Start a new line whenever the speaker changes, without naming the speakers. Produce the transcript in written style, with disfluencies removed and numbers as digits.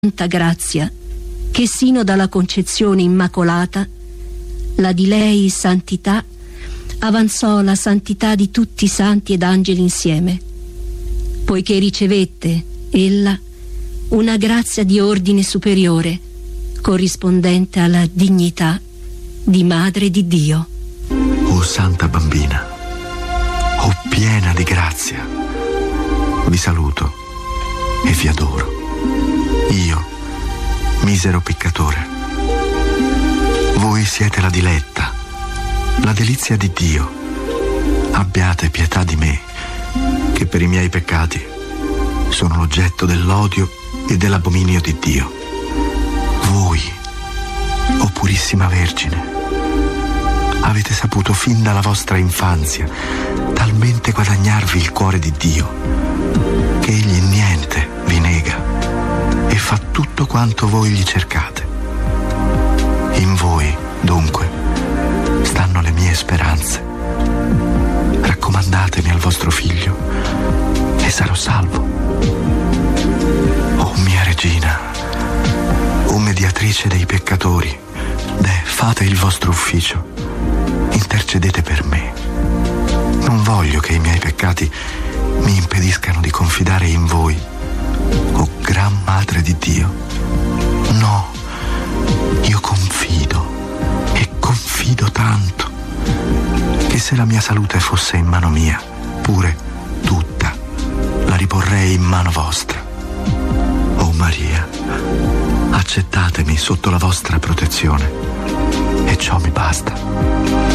tanta grazia che sino dalla concezione immacolata la di lei santità avanzò la santità di tutti i santi ed angeli insieme, poiché ricevette ella una grazia di ordine superiore corrispondente alla dignità di Madre di Dio.
O Santa Bambina, o piena di grazia, vi saluto e vi adoro, io, misero peccatore. Voi siete la diletta, la delizia di Dio. Abbiate pietà di me, che per i miei peccati sono l'oggetto dell'odio e dell'abominio di Dio. Voi, o Purissima Vergine, avete saputo fin dalla vostra infanzia talmente guadagnarvi il cuore di Dio che egli niente vi nega e fa tutto quanto voi gli cercate. In voi, dunque, stanno le mie speranze. Raccomandatemi al vostro figlio e sarò salvo. O mia regina, o mediatrice dei peccatori, fate il vostro ufficio, intercedete per me. Non voglio che i miei peccati mi impediscano di confidare in voi, o Gran Madre di Dio. No, io confido, e confido tanto, che se la mia salute fosse in mano mia, pure tutta la riporrei in mano vostra. O Maria, accettatemi sotto la vostra protezione, e ciò mi basta.